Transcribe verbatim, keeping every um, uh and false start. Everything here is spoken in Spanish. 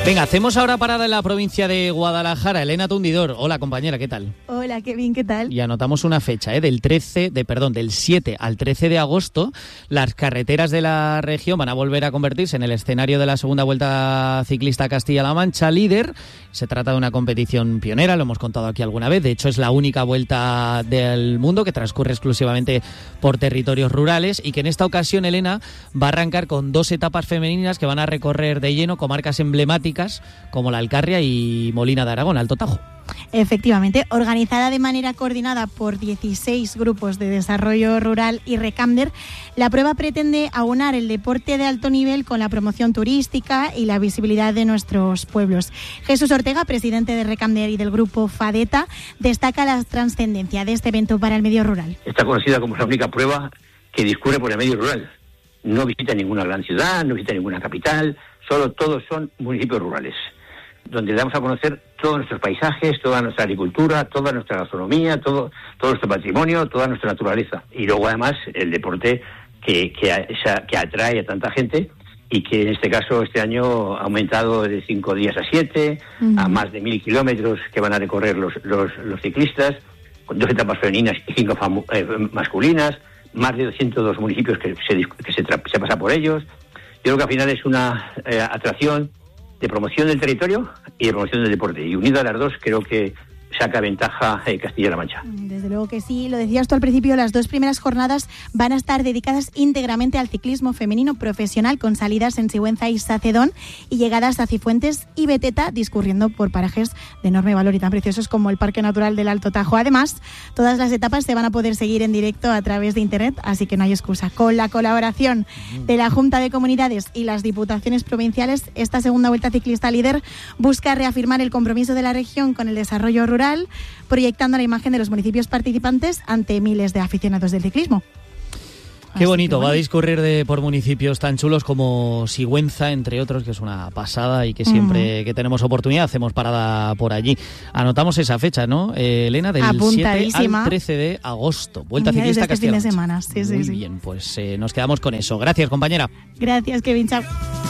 Venga, hacemos ahora parada en la provincia de Guadalajara. Elena Tundidor, hola compañera, ¿qué tal? Hola, Kevin, ¿qué tal? Y anotamos una fecha, ¿eh? del trece, de perdón, del siete al trece de agosto, las carreteras de la región van a volver a convertirse en el escenario de la segunda Vuelta Ciclista Castilla-La Mancha Líder. Se trata de una competición pionera, lo hemos contado aquí alguna vez. De hecho, es la única vuelta del mundo que transcurre exclusivamente por territorios rurales y que en esta ocasión, Elena, va a arrancar con dos etapas femeninas que van a recorrer de lleno comarcas emblemáticas como la Alcarria y Molina de Aragón, Alto Tajo. Efectivamente, organizada de manera coordinada por dieciséis grupos de desarrollo rural y Recamder, la prueba pretende aunar el deporte de alto nivel con la promoción turística y la visibilidad de nuestros pueblos. Jesús Ortega, presidente de Recamder y del grupo FADETA, destaca la trascendencia de este evento para el medio rural. Está conocida como la única prueba que discurre por el medio rural. No visita ninguna gran ciudad, no visita ninguna capital, solo todos son municipios rurales, donde damos a conocer todos nuestros paisajes, toda nuestra agricultura, toda nuestra gastronomía, todo, todo nuestro patrimonio, toda nuestra naturaleza. Y luego además el deporte que, que, que atrae a tanta gente y que en este caso este año ha aumentado de cinco días a siete, uh-huh. a más de mil kilómetros que van a recorrer los, los, los ciclistas, con dos etapas femeninas y cinco fam- eh, masculinas, más de doscientos dos municipios que se, que se, tra- se pasa por ellos. Yo creo que al final es una eh, atracción de promoción del territorio y de promoción del deporte. Y unido a las dos, creo que saca ventaja eh, Castilla-La Mancha. Desde luego que sí. Lo decías tú al principio, las dos primeras jornadas van a estar dedicadas íntegramente al ciclismo femenino profesional, con salidas en Sigüenza y Sacedón y llegadas a Cifuentes y Beteta, discurriendo por parajes de enorme valor y tan preciosos como el Parque Natural del Alto Tajo. Además, todas las etapas se van a poder seguir en directo a través de Internet, así que no hay excusa. Con la colaboración de la Junta de Comunidades y las Diputaciones Provinciales, esta segunda Vuelta Ciclista Líder busca reafirmar el compromiso de la región con el desarrollo rural, proyectando la imagen de los municipios participantes ante miles de aficionados del ciclismo. Qué Así bonito, que bueno. Va a discurrir de, por municipios tan chulos como Sigüenza, entre otros, que es una pasada y que siempre uh-huh. que tenemos oportunidad hacemos parada por allí. Anotamos esa fecha, ¿no, eh, Elena? Del siete al trece de agosto. Vuelta Mira, Ciclista este Castilla-La fin de Mancha. semana. Sí, Muy sí, bien, sí. pues eh, nos quedamos con eso. Gracias, compañera. Gracias, Kevin. Chao.